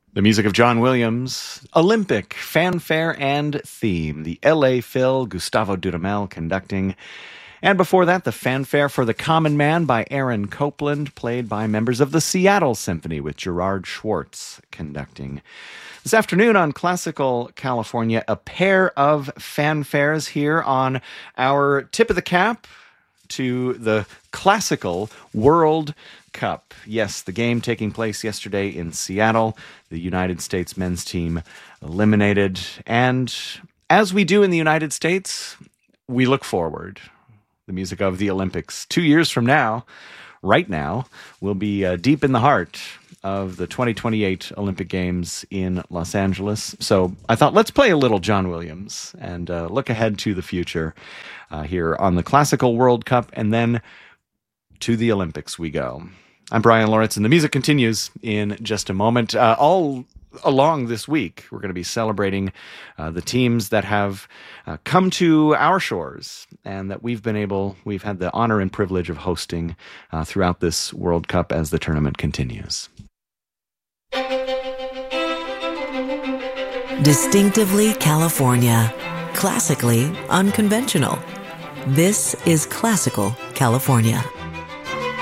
The music of John Williams, Olympic fanfare and theme. The L.A. Phil, Gustavo Dudamel conducting. And before that, the fanfare for the Common Man by Aaron Copland, played by members of the Seattle Symphony with Gerard Schwartz conducting. This afternoon on Classical California, a pair of fanfares here on our tip of the cap to the Classical World Cup. Yes, the game taking place yesterday in Seattle. The United States men's team eliminated. And as we do in the United States, we look forward. The music of the Olympics 2 years from now, right now, will be deep in the heart of the 2028 Olympic Games in Los Angeles. So I thought, let's play a little John Williams and look ahead to the future here on the Classical World Cup, and then to the Olympics we go. I'm Brian Lawrence, and the music continues in just a moment. All along this week, we're going to be celebrating the teams that have come to our shores and that we've had the honor and privilege of hosting throughout this World Cup as the tournament continues. Distinctively California, classically unconventional. This is Classical California.